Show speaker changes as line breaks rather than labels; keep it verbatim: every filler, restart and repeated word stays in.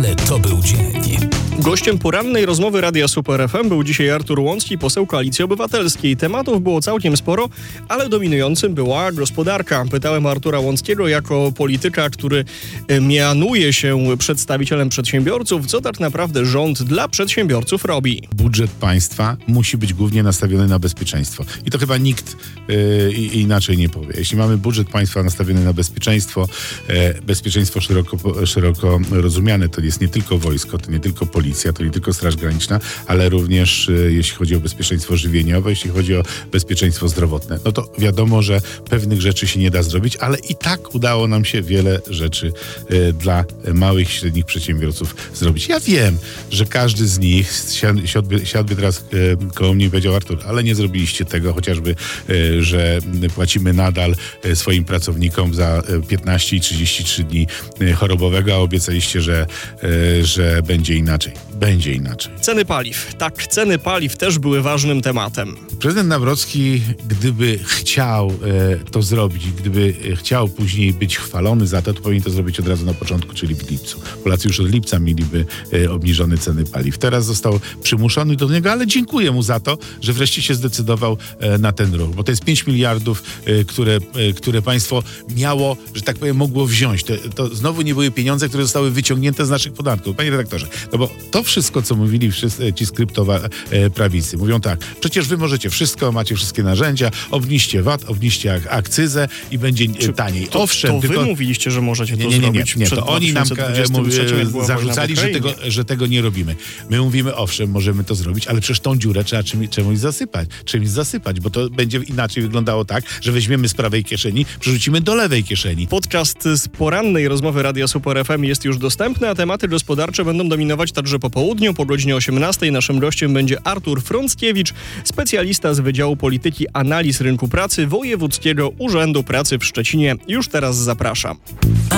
Ale to był dzień.
Gościem porannej rozmowy Radia Super F M był dzisiaj Artur Łącki, poseł Koalicji Obywatelskiej. Tematów było całkiem sporo, ale dominującym była gospodarka. Pytałem Artura Łąckiego jako polityka, który mianuje się przedstawicielem przedsiębiorców, co tak naprawdę rząd dla przedsiębiorców robi.
Budżet państwa musi być głównie nastawiony na bezpieczeństwo. I to chyba nikt yy, inaczej nie powie. Jeśli mamy budżet państwa nastawiony na bezpieczeństwo, yy, bezpieczeństwo szeroko, szeroko rozumiane, to jest nie tylko wojsko, to nie tylko policja, to nie tylko Straż Graniczna, ale również yy, jeśli chodzi o bezpieczeństwo żywieniowe, jeśli chodzi o bezpieczeństwo zdrowotne. No to wiadomo, że pewnych rzeczy się nie da zrobić, ale i tak udało nam się wiele rzeczy yy, dla małych i średnich przedsiębiorców zrobić. Ja wiem, że każdy z nich siadłby, siadłby, siadłby teraz yy, koło mnie i powiedział: Artur, ale nie zrobiliście tego, chociażby, yy, że płacimy nadal yy, swoim pracownikom za yy, piętnaście i trzydzieści trzy dni yy, chorobowego, a obiecaliście, że, yy, że będzie inaczej. Będzie inaczej.
Ceny paliw. Tak, ceny paliw też były ważnym tematem.
Prezydent Nawrocki, gdyby chciał e, to zrobić, gdyby chciał później być chwalony za to, to powinien to zrobić od razu na początku, czyli w lipcu. Polacy już od lipca mieliby e, obniżone ceny paliw. Teraz został przymuszony do niego, ale dziękuję mu za to, że wreszcie się zdecydował e, na ten ruch, bo to jest pięć miliardów, e, które, e, które państwo miało, że tak powiem, mogło wziąć. To, to znowu nie były pieniądze, które zostały wyciągnięte z naszych podatków. Panie redaktorze, no bo to wszystko, co mówili wszyscy ci skryptoprawicy, mówią tak: przecież wy możecie wszystko, macie wszystkie narzędzia, obniżcie V A T, obniżcie ak- akcyzę i będzie Czy taniej.
To,
Owszem,
to
tylko...
wy mówiliście, że możecie to
nie, nie, nie,
zrobić.
Nie, nie, to oni nam mówi, zarzucali, że tego, że tego nie robimy. My mówimy: owszem, możemy to zrobić, ale przecież tą dziurę trzeba czymś, czymś zasypać, czymś zasypać, bo to będzie inaczej wyglądało tak, że weźmiemy z prawej kieszeni, przerzucimy do lewej kieszeni.
Podcast z porannej rozmowy Radia Super F M jest już dostępny, a tematy gospodarcze będą dominować także po południu. Po godzinie osiemnastej naszym gościem będzie Artur Frąckiewicz, specjalista z Wydziału Polityki Analiz Rynku Pracy Wojewódzkiego Urzędu Pracy w Szczecinie. Już teraz zapraszam.